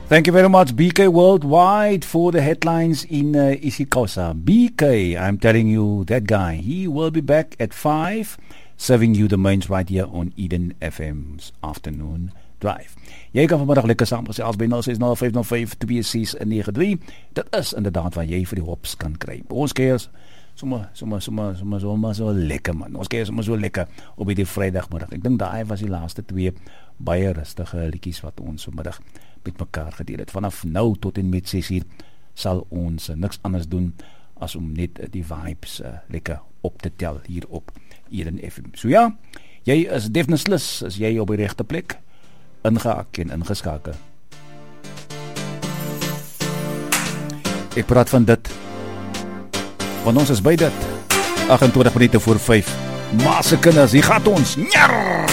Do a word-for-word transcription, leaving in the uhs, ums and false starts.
Thank you very much, B K Worldwide, for the headlines in uh, Isikosa. B K, I'm telling you, that guy, he will be back at five, serving you the mains right here on Eden F M's Afternoon Drive. Jy kan vanmiddag lekker saamgesels by nul ses nul vyf nul vyf twee ses nege drie. Dit is inderdaad waar jy vir die hops kan kry. Ons keer sommer, sommer, sommer, sommer, sommer so lekker man. Ons keer sommer so lekker op die Vrydagmiddag. Ek dink daai was die laaste twee baie rustige liedjies wat ons vanmiddag met mekaar gedeel het. Vanaf nou tot en met ses uur sal ons uh, niks anders doen as om net uh, die vibes uh, lekker op te tel hier op Eden F M. So ja, jy is definitely as jy op die regte plek ingehaak en ingeskakel. Ek praat van dit, want ons is by dit agt en twintig minute voor vyf. Maase kinders, hier gaat ons. Njarr!